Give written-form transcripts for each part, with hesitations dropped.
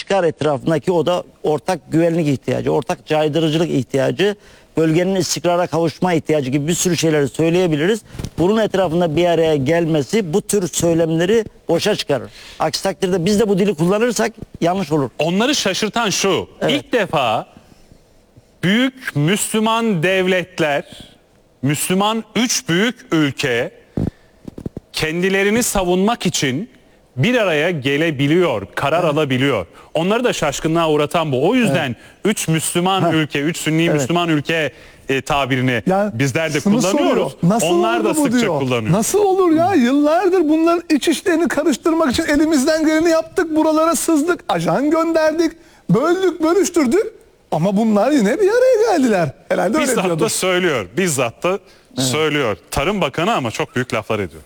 çıkar etrafındaki o da ortak güvenlik ihtiyacı, ortak caydırıcılık ihtiyacı, bölgenin istikrara kavuşma ihtiyacı gibi bir sürü şeyleri söyleyebiliriz. Bunun etrafında bir araya gelmesi bu tür söylemleri boşa çıkarır. Aksi takdirde biz de bu dili kullanırsak yanlış olur. Onları şaşırtan şu. Evet. İlk defa büyük Müslüman devletler, Müslüman 3 büyük ülke kendilerini savunmak için bir araya gelebiliyor, karar alabiliyor. Onları da şaşkınlığa uğratan bu. O yüzden 3 Müslüman ülke, 3 Sünni Müslüman ülke tabirini bizler de kullanıyoruz. Onlar da sıkça kullanıyor. Nasıl olur ya? Yıllardır bunların iç işlerini karıştırmak için elimizden geleni yaptık. Buralara sızdık, ajan gönderdik, böldük, bölüştürdük. Ama bunlar yine bir araya geldiler. Herhalde öyle diyordur. Bizzat da söylüyor. Tarım Bakanı ama çok büyük laflar ediyor.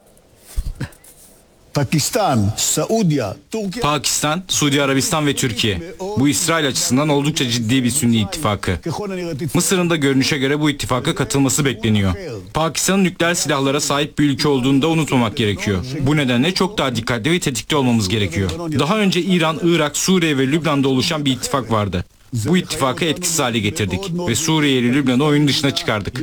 Pakistan, Suudi Arabistan ve Türkiye. Bu İsrail açısından oldukça ciddi bir Sünni ittifakı. Mısır'ın da görünüşe göre bu ittifaka katılması bekleniyor. Pakistan'ın nükleer silahlara sahip bir ülke olduğunu da unutmamak gerekiyor. Bu nedenle çok daha dikkatli ve tetikte olmamız gerekiyor. Daha önce İran, Irak, Suriye ve Lübnan'da oluşan bir ittifak vardı. Bu ittifakı etkisiz hale getirdik ve Suriye ile Lübnan'ı oyun dışına çıkardık.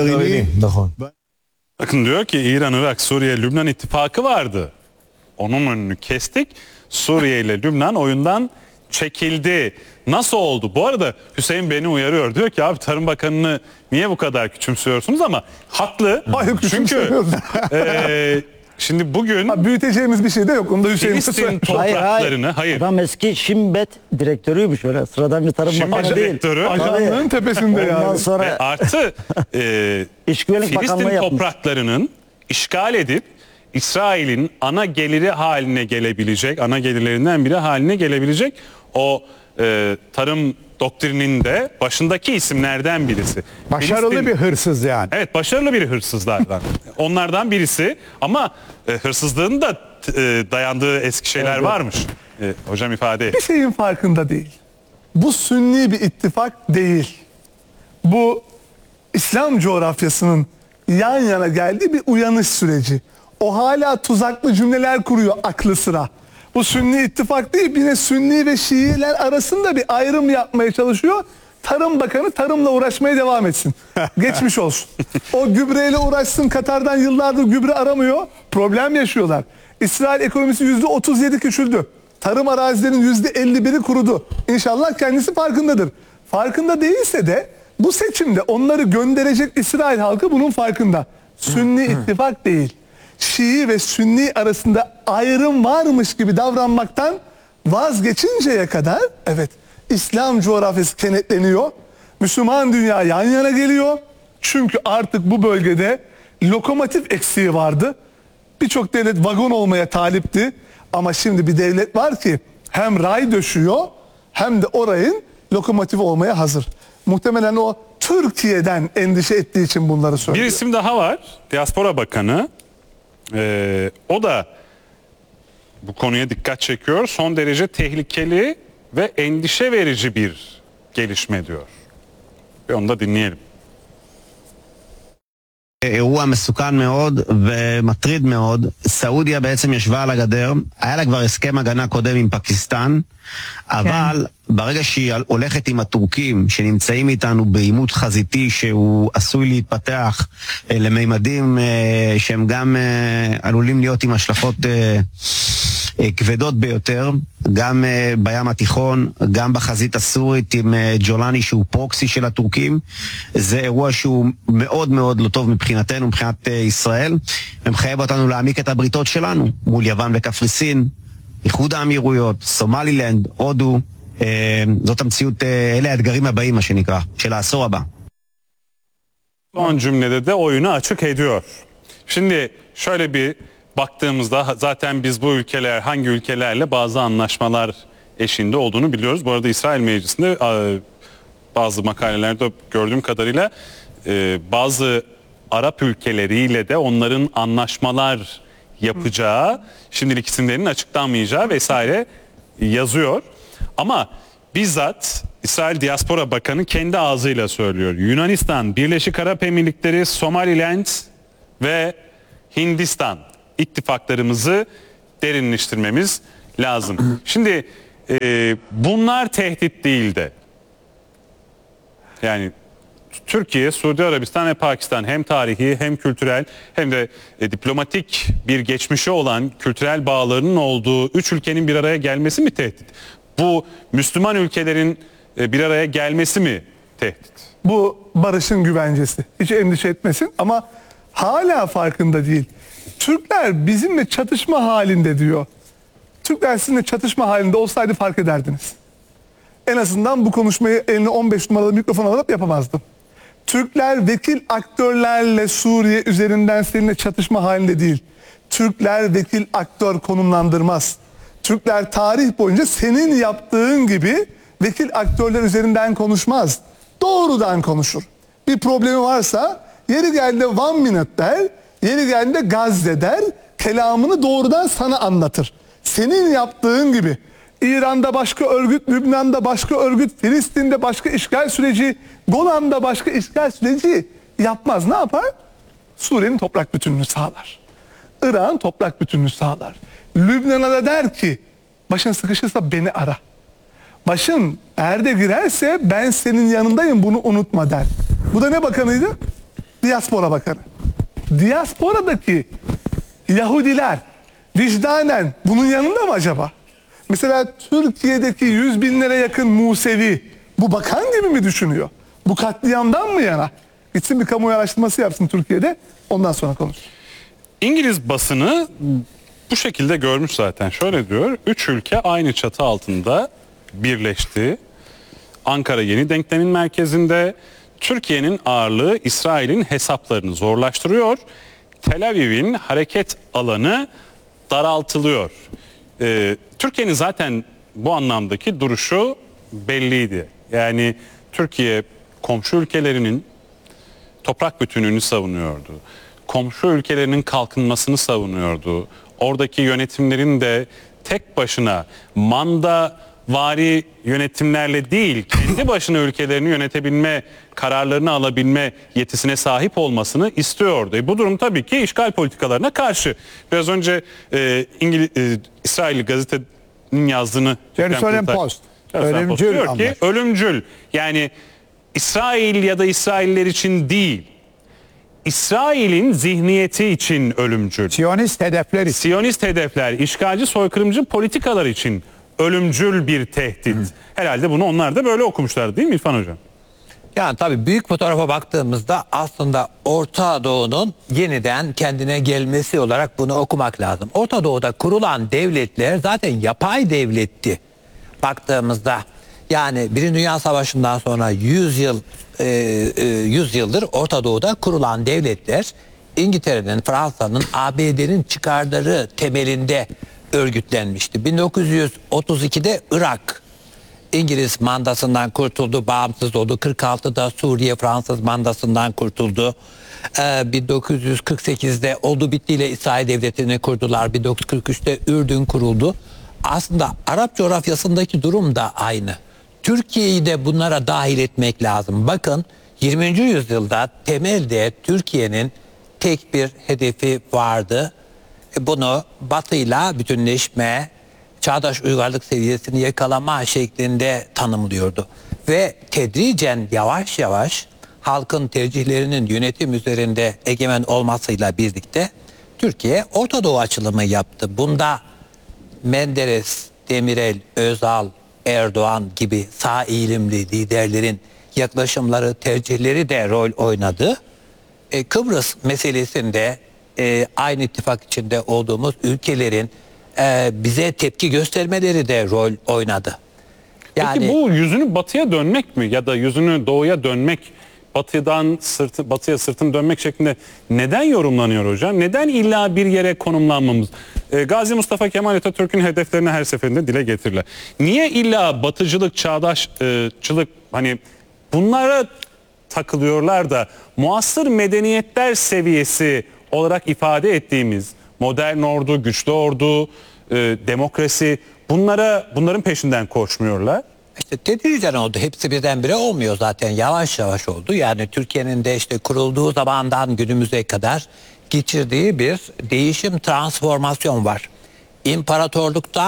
Bakın diyor ki İran, Irak, Suriye, Lübnan ittifakı vardı. Onun önünü kestik. Suriye ile Lübnan oyundan çekildi. Nasıl oldu? Bu arada Hüseyin beni uyarıyor. Diyor ki abi Tarım Bakanı'nı niye bu kadar küçümsüyorsunuz ama haklı. Hayır, çünkü şimdi bugün büyüteceğimiz bir şey de yok. Onu da Filistin topraklarını Adam eski Şimbet direktörüymüş öyle. Sıradan bir tarım bakanı değil. Ajanlığın tepesinde yani. Ondan sonra artı Filistin topraklarının işgal edip İsrail'in ana geliri haline gelebilecek, ana gelirlerinden biri haline gelebilecek o tarım doktrininde başındaki isimlerden birisi. Başarılı bir hırsız yani. Evet, başarılı bir hırsızlardan. Onlardan birisi ama hırsızlığın da dayandığı eski şeyler varmış. Hocam ifade et. Bir şeyin farkında değil. Bu Sünni bir ittifak değil. Bu İslam coğrafyasının yan yana geldiği bir uyanış süreci. O hala tuzaklı cümleler kuruyor aklı sıra. Bu Sünni ittifak değil, yine Sünni ve Şiiler arasında bir ayrım yapmaya çalışıyor. Tarım Bakanı tarımla uğraşmaya devam etsin. Geçmiş olsun. O gübreyle uğraşsın. Katar'dan yıllardır gübre aramıyor. Problem yaşıyorlar. İsrail ekonomisi %37 küçüldü. Tarım arazilerinin %51'i kurudu. İnşallah kendisi farkındadır. Farkında değilse de bu seçimde onları gönderecek İsrail halkı bunun farkında. Sünni ittifak değil. Şii ve Sünni arasında ayrım varmış gibi davranmaktan vazgeçinceye kadar İslam coğrafyası kenetleniyor. Müslüman dünya yan yana geliyor. Çünkü artık bu bölgede lokomotif eksiği vardı. Birçok devlet vagon olmaya talipti. Ama şimdi bir devlet var ki hem ray döşüyor hem de orayın lokomotifi olmaya hazır. Muhtemelen o Türkiye'den endişe ettiği için bunları söylüyor. Bir isim daha var. Diaspora Bakanı. O da bu konuya dikkat çekiyor. Son derece tehlikeli ve endişe verici bir gelişme diyor. Ve onu da dinleyelim. אירוע מסוכן מאוד ומטריד מאוד. סעודיה בעצם ישבה על הגדר, היה לה כבר הסכם הגנה קודם עם פקיסטן, אבל ברגע שהיא הולכת עם הטורקים שנמצאים איתנו בעימות חזיתי שהוא עשוי להתפתח לממדים שהם גם עלולים להיות עם השלכות כבדות ביותר, גם בים התיכון, גם בחזית הסורית עם ג'ולני שהוא פרוקסי של הטורקים. זה אירוע שהוא מאוד מאוד לא טוב מבחינתנו, מבחינת ישראל, ומחייב אותנו להעמיק את הבריתות שלנו מול יוון וקפריסין, איחוד האמירויות, סומלילנד, הודו. זאת המציאות, אלה האתגרים הבאים מה שנקרא, של העשור הבא. Son cümlede de oyunu açık ediyor. Şimdi şöyle bir baktığımızda zaten biz bu ülkeler hangi ülkelerle bazı anlaşmalar eşiğinde olduğunu biliyoruz. Bu arada İsrail Meclisi'nde bazı makalelerde gördüğüm kadarıyla bazı Arap ülkeleriyle de onların anlaşmalar yapacağı, şimdilik isimlerinin açıklanmayacağı vesaire yazıyor. Ama bizzat İsrail Diaspora Bakanı kendi ağzıyla söylüyor. Yunanistan, Birleşik Arap Emirlikleri, Somaliland ve Hindistan ittifaklarımızı derinleştirmemiz lazım. Şimdi bunlar tehdit değil de. Yani Türkiye, Suudi Arabistan ve Pakistan hem tarihi hem kültürel hem de diplomatik bir geçmişi olan kültürel bağlarının olduğu 3 ülkenin bir araya gelmesi mi tehdit? Bu Müslüman ülkelerin bir araya gelmesi mi tehdit? Bu barışın güvencesi. Hiç endişe etmesin ama hala farkında değil. Türkler bizimle çatışma halinde diyor. Türkler sizinle çatışma halinde olsaydı fark ederdiniz. En azından bu konuşmayı eline 15 numaralı mikrofon alıp yapamazdım. Türkler vekil aktörlerle Suriye üzerinden seninle çatışma halinde değil. Türkler vekil aktör konumlandırmaz. Türkler tarih boyunca senin yaptığın gibi vekil aktörler üzerinden konuşmaz. Doğrudan konuşur. Bir problemi varsa yeri geldiğinde 1 minute der, yeri geldiğinde Gazze der, kelamını doğrudan sana anlatır. Senin yaptığın gibi İran'da başka örgüt, Lübnan'da başka örgüt, Filistin'de başka işgal süreci, Golan'da başka işgal süreci yapmaz. Ne yapar? Suriye'nin toprak bütünlüğünü sağlar. Irak'ın toprak bütünlüğünü sağlar. Lübnan'a da der ki başın sıkışırsa beni ara. Başın erde girerse ben senin yanındayım, bunu unutma der. Bu da ne bakanıydı? Diaspora bakanı. Diasporadaki Yahudiler vicdanen bunun yanında mı acaba? Mesela Türkiye'deki 100 binlere yakın Musevi bu bakan gibi mi düşünüyor? Bu katliamdan mı yana? Gitsin bir kamuoyu araştırması yapsın Türkiye'de, ondan sonra konuş. İngiliz basını bu şekilde görmüş zaten. Şöyle diyor, 3 ülke aynı çatı altında birleşti. Ankara yeni denklemin merkezinde. Türkiye'nin ağırlığı İsrail'in hesaplarını zorlaştırıyor. Tel Aviv'in hareket alanı daraltılıyor. Türkiye'nin zaten bu anlamdaki duruşu belliydi. Yani Türkiye komşu ülkelerinin toprak bütünlüğünü savunuyordu. Komşu ülkelerinin kalkınmasını savunuyordu. Oradaki yönetimlerin de tek başına mandavari yönetimlerle değil, kendi başına ülkelerini yönetebilme, kararlarını alabilme yetisine sahip olmasını istiyordu. Bu durum tabii ki işgal politikalarına karşı. Biraz önce İsrail gazetenin yazdığını Jerusalem Post. Ölümcül diyor ki ölümcül. Yani İsrail ya da İsrailler için değil, İsrail'in zihniyeti için ölümcül. Siyonist hedefler için. Siyonist hedefler, işgalci soykırımcı politikalar için ölümcül bir tehdit. Herhalde bunu onlar da böyle okumuşlar değil mi İrfan Hocam? Yani tabii büyük fotoğrafa baktığımızda aslında Orta Doğu'nun yeniden kendine gelmesi olarak bunu okumak lazım. Orta Doğu'da kurulan devletler zaten yapay devletti. Baktığımızda yani Birinci Dünya Savaşı'ndan sonra 100 yıldır Orta Doğu'da kurulan devletler İngiltere'nin, Fransa'nın, ABD'nin çıkarları temelinde örgütlenmişti. 1932'de Irak İngiliz mandasından kurtuldu, bağımsız oldu. 46'da Suriye Fransız mandasından kurtuldu. 1948'de oldu bittiyle İsrail Devleti'ni kurdular. 1943'te Ürdün kuruldu. Aslında Arap coğrafyasındaki durum da aynı. Türkiye'yi de bunlara dahil etmek lazım. Bakın 20. yüzyılda temelde Türkiye'nin tek bir hedefi vardı. Bunu Batı'yla bütünleşme, çağdaş uygarlık seviyesini yakalama şeklinde tanımlıyordu. Ve tedricen yavaş yavaş halkın tercihlerinin yönetim üzerinde egemen olmasıyla birlikte Türkiye Orta Doğu açılımı yaptı. Bunda Menderes, Demirel, Özal, Erdoğan gibi sağ eğilimli liderlerin yaklaşımları, tercihleri de rol oynadı. Kıbrıs meselesinde aynı ittifak içinde olduğumuz ülkelerin bize tepki göstermeleri de rol oynadı. Yani, peki bu yüzünü batıya dönmek mi ya da yüzünü doğuya dönmek, batıya sırtını dönmek şeklinde neden yorumlanıyor hocam? Neden illa bir yere konumlanmamız? Gazi Mustafa Kemal Atatürk'ün hedeflerini her seferinde dile getirirler. Niye illa batıcılık, çağdaşçılık hani bunlara takılıyorlar da muasır medeniyetler seviyesi olarak ifade ettiğimiz modern ordu, güçlü ordu, demokrasi bunların peşinden koşmuyorlar? İşte tedricen oldu. Hepsi birdenbire olmuyor zaten. Yavaş yavaş oldu. Yani Türkiye'nin de işte kurulduğu zamandan günümüze kadar geçirdiği bir değişim, transformasyon var. İmparatorluktan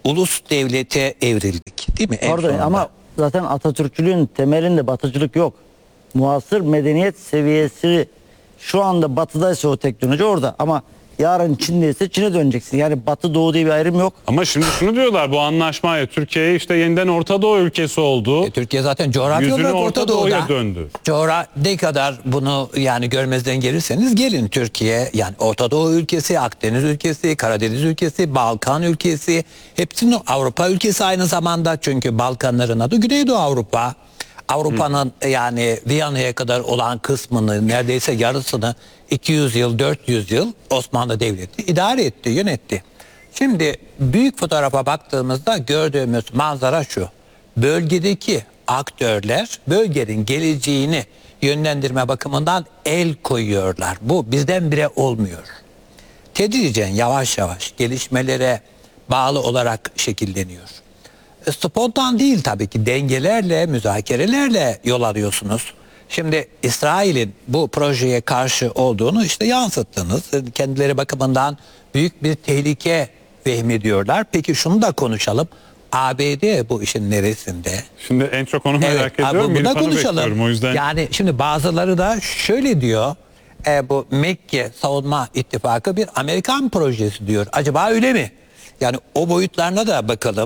ulus devlete evrildik. Değil mi? En Orada sonunda. ama zaten Atatürkçülüğün temelinde batıcılık yok. Muasır medeniyet seviyesi şu anda batıdaysa o teknoloji orada ama yarın Çin'deyse Çin'e döneceksin. Yani batı doğu diye bir ayrım yok. Ama şimdi şunu diyorlar, bu anlaşmayla Türkiye işte yeniden Orta Doğu ülkesi oldu. Türkiye zaten coğrafya Yüzünü olarak Orta Orta Doğu'ya Doğu'da. döndü. Ne kadar bunu yani görmezden gelirseniz gelin, Türkiye yani Orta Doğu ülkesi, Akdeniz ülkesi, Karadeniz ülkesi, Balkan ülkesi, hepsinin Avrupa ülkesi aynı zamanda, çünkü Balkanların adı Güneydoğu Avrupa. Avrupa'nın yani Viyana'ya kadar olan kısmını, neredeyse yarısını 200 yıl 400 yıl Osmanlı Devleti idare etti, yönetti. Şimdi büyük fotoğrafa baktığımızda gördüğümüz manzara şu: bölgedeki aktörler bölgenin geleceğini yönlendirme bakımından el koyuyorlar. Bu birdenbire olmuyor. Tedricen yavaş yavaş gelişmelere bağlı olarak şekilleniyor. Spontan değil tabii ki, dengelerle, müzakerelerle yol arıyorsunuz. Şimdi İsrail'in bu projeye karşı olduğunu işte yansıttınız. Kendileri bakımından büyük bir tehlike vehmediyorlar. Peki şunu da konuşalım. ABD bu işin neresinde? Şimdi en çok onu merak ediyorum. Bunu da İrfan'ı konuşalım. bekliyorum o yüzden. Yani şimdi bazıları da şöyle diyor. Bu Mekke Savunma İttifakı bir Amerikan projesi diyor. Acaba öyle mi? Yani o boyutlarına da bakalım.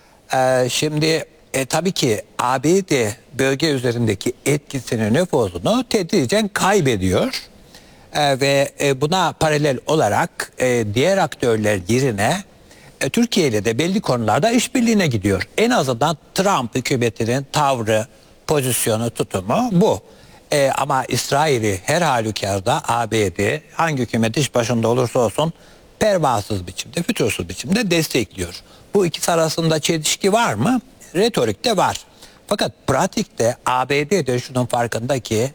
Şimdi tabii ki ABD bölge üzerindeki etkisini, nüfuzunu tedricen kaybediyor. Ve buna paralel olarak diğer aktörler yerine Türkiye ile de belli konularda işbirliğine gidiyor. En azından Trump hükümetinin tavrı, pozisyonu, tutumu bu. Ama İsrail'i her halükarda ABD hangi hükümet iş başında olursa olsun pervasız biçimde, fütursuz biçimde destekliyor. Bu ikisi arasında çelişki var mı? Retorikte var. Fakat pratikte ABD de şunun farkında ki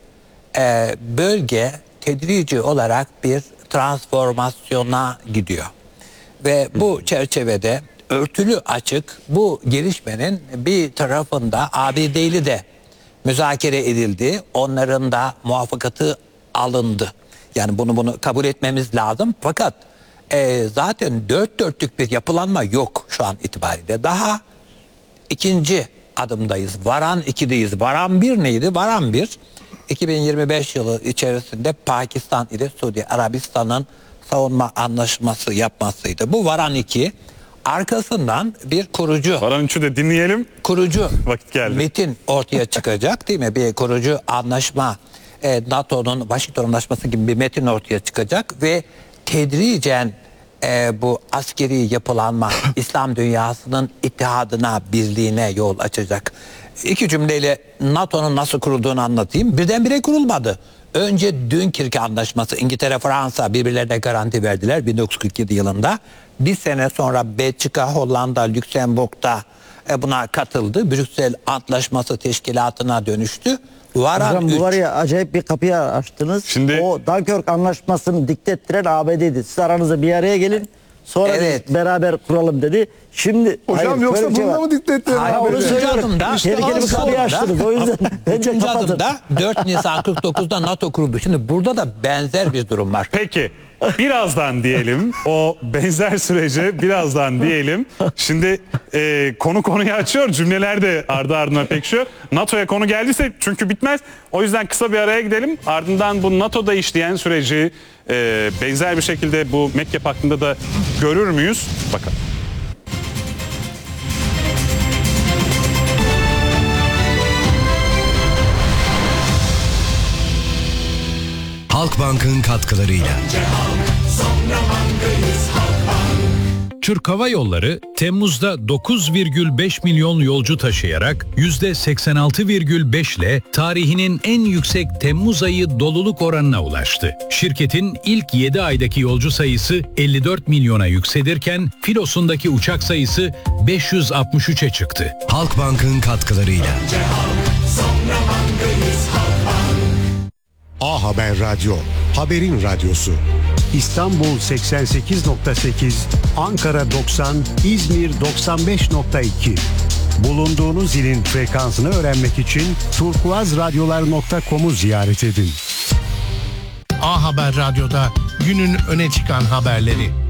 bölge tedrici olarak bir transformasyona gidiyor. Ve bu çerçevede örtülü açık bu gelişmenin bir tarafında ABD'li de müzakere edildi. Onların da muvaffakatı alındı. Yani bunu kabul etmemiz lazım. Fakat zaten dört dörtlük bir yapılanma yok şu an itibariyle. Daha ikinci adımdayız. Varan 2'deyiz. Varan 1 neydi? Varan 1 2025 yılı içerisinde Pakistan ile Suudi Arabistan'ın savunma anlaşması yapmasıydı. Bu Varan 2. Arkasından bir kurucu. Varan 3'ü de dinleyelim. Kurucu Vakit geldi. metin ortaya çıkacak değil mi? Bir kurucu anlaşma, NATO'nun Washington Anlaşması gibi bir metin ortaya çıkacak ve tedricen bu askeri yapılanma İslam dünyasının ittihadına, birliğine yol açacak. İki cümleyle NATO'nun nasıl kurulduğunu anlatayım. Birdenbire kurulmadı. Önce Dünkirk Anlaşması, İngiltere, Fransa birbirlerine garanti verdiler 1947 yılında. Bir sene sonra Belçika, Hollanda, Lüksemburg'da buna katıldı. Brüksel Antlaşması teşkilatına dönüştü. Varan Hocam 3. bu var ya, acayip bir kapıyı açtınız. Şimdi- O Dunkirk Anlaşması'nı dikte ettiren ABD'ydi. Siz aranızda bir araya gelin. Sonra Evet. biz beraber kuralım dedi. Şimdi Hocam hayır, yoksa şöyle bir şey bununla var. mı dikte ettiler? Hayır, Onu Üçüncü söylüyorum. adımda- Tehlikeli bir kapıyı açtınız. O yüzden bence Üçüncü kapatın. adımda 4 Nisan 49'da NATO kuruldu. Şimdi burada da benzer bir durum var. Peki birazdan diyelim, o benzer sürece birazdan diyelim. Şimdi konu konuyu açıyor, cümleler de ardı ardına pekişiyor. NATO'ya konu geldiyse çünkü bitmez. O yüzden kısa bir araya gidelim. Ardından bu NATO'da işleyen süreci benzer bir şekilde bu Mekke Paktı'nda da görür müyüz? Bakalım. Halkbank'ın katkılarıyla. Türk Hava Yolları Temmuz'da 9,5 milyon yolcu taşıyarak %86,5 ile tarihinin en yüksek Temmuz ayı doluluk oranına ulaştı. Şirketin ilk 7 aydaki yolcu sayısı 54 milyona yükselirken filosundaki uçak sayısı 563'e çıktı. Halkbank'ın katkılarıyla. A Haber Radyo, haberin radyosu. İstanbul 88.8, Ankara 90, İzmir 95.2. Bulunduğunuz ilin frekansını öğrenmek için turkuazradyolar.com'u ziyaret edin. A Haber Radyo'da günün öne çıkan haberleri.